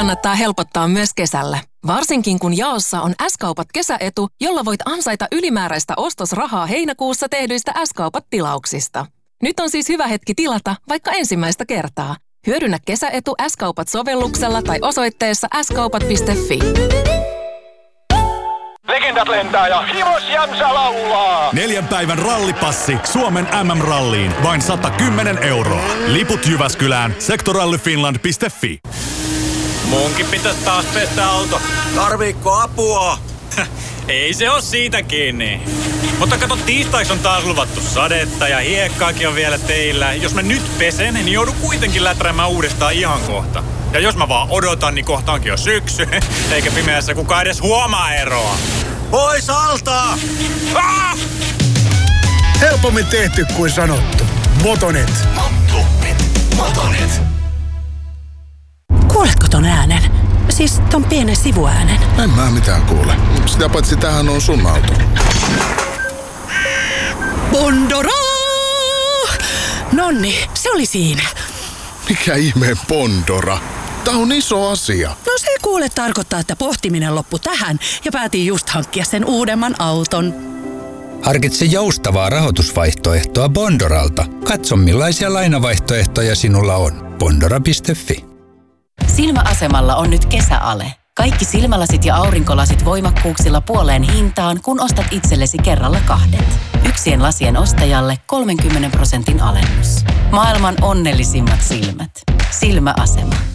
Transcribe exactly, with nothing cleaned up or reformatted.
kannattaa helpottaa myös kesällä. Varsinkin kun jaossa on S-kaupat kesäetu, jolla voit ansaita ylimääräistä ostosrahaa heinäkuussa tehdyistä S-kaupat-tilauksista. Nyt on siis hyvä hetki tilata vaikka ensimmäistä kertaa. Hyödynnä kesäetu S-kaupat-sovelluksella tai osoitteessa s kaupat piste fi. Legendat lentää ja Himos Jämsä laulaa. Neljän päivän rallipassi Suomen M M-ralliin. Vain sata kymmenen euroa. Liput Jyväskylään. sektorallyfinland piste fi. Munkin pitäisi taas pestä auto. Tarviikko apua? Ei se oo siitä kiinni. Mutta kato, tiistaiksi on taas luvattu sadetta ja hiekkaakin on vielä teillä. Jos mä nyt pesen, niin joudun kuitenkin läträämään uudestaan ihan kohta. Ja jos mä vaan odotan, niin kohta onkin jo syksy. Eikä pimeässä kukaan edes huomaa eroa. Pois alta! Ah! Helpommin tehty kuin sanottu. Motonet. Motonet. Motonet. Kuuletko ton äänen? Siis ton pienen sivuäänen. En mä mitään kuule. Sitä paitsi tämähän on sun auto. Bondora! Nonni, se oli siinä. Mikä ihmeen Bondora? Tää on iso asia. No se kuule tarkoittaa, että pohtiminen loppui tähän ja päätin just hankkia sen uudemman auton. Harkitse joustavaa rahoitusvaihtoehtoa Bondoralta. Katso millaisia lainavaihtoehtoja sinulla on. Bondora piste fi. Silmäasemalla on nyt kesäale. Kaikki silmälasit ja aurinkolasit voimakkuuksilla puoleen hintaan, kun ostat itsellesi kerralla kahdet. Yksien lasien ostajalle kolmenkymmenen prosentin alennus. Maailman onnellisimmat silmät. Silmäasema.